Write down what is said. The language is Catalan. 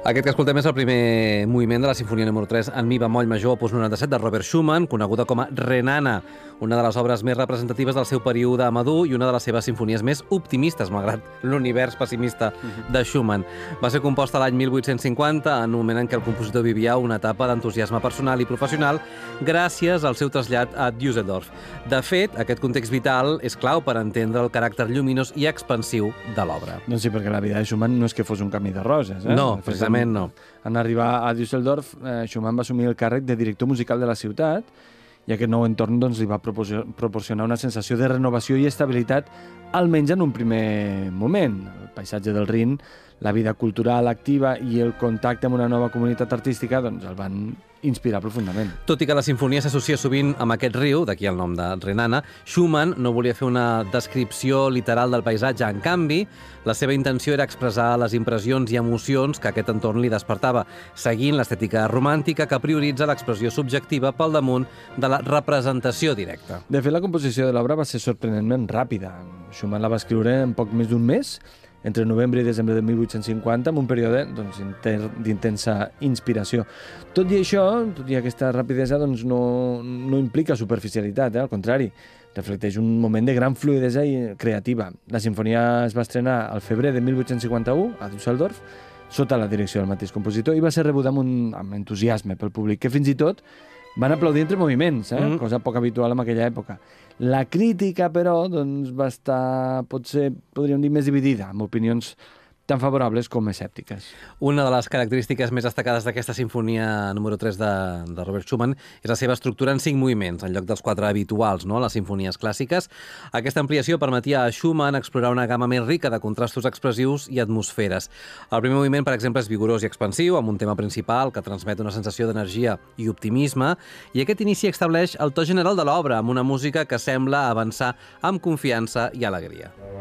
Aquest que escoltem és el primer moviment de la Simfonia número 3 en mi bemoll major, opus 97, de Robert Schumann, coneguda com a Renana, una de les obres més representatives del seu període madur i una de les seves simfonies més optimistes, malgrat l'univers pessimista de Schumann. Va ser composta l'any 1850, en un moment en què el compositor vivia una etapa d'entusiasme personal i professional gràcies al seu trasllat a Düsseldorf. De fet, aquest context vital és clau per entendre el caràcter lluminós i expansiu de l'obra. Doncs sí, perquè la vida de Schumann no és que fos un camí de roses. No, precisament no. En arribar a Düsseldorf, Schumann va assumir el càrrec de director musical de la ciutat i aquest nou entorn li va proporcionar una sensació de renovació i estabilitat, almenys en un primer moment. El paisatge del Rin, la vida cultural activa i el contacte amb una nova comunitat artística el van inspirar profundament. Tot i que la sinfonia s'associa sovint amb aquest riu, d'aquí el nom de Renana, Schumann no volia fer una descripció literal del paisatge. En canvi, la seva intenció era expressar les impressions i emocions que aquest entorn li despertava, seguint l'estètica romàntica que prioritza l'expressió subjectiva pel damunt de la representació directa. De fet, la composició de l'obra va ser sorprenentment ràpida. Schumann la va escriure en poc més d'un mes, entre novembre i desembre de 1850, en un període d'intensa inspiració. Tot i això, tot i aquesta rapidesa, no implica superficialitat, al contrari, reflecteix un moment de gran fluidesa i creativa. La sinfonia es va estrenar al febrer de 1851 a Düsseldorf, sota la direcció del mateix compositor, i va ser rebuda amb entusiasme pel públic, que fins i tot van aplaudir entre moviments, cosa poc habitual en aquella època. La crítica, però, va estar, potser, podríem dir, més dividida, amb opinions tan favorables com escèptiques. Una de les característiques més destacades d'aquesta sinfonia número 3 de Robert Schumann és la seva estructura en 5 moviments, en lloc dels 4 habituals, no?, les sinfonies clàssiques. Aquesta ampliació permetia a Schumann explorar una gamma més rica de contrastos expressius i atmosferes. El primer moviment, per exemple, és vigorós i expansiu, amb un tema principal que transmet una sensació d'energia i optimisme, i aquest inici estableix el to general de l'obra, amb una música que sembla avançar amb confiança i alegria.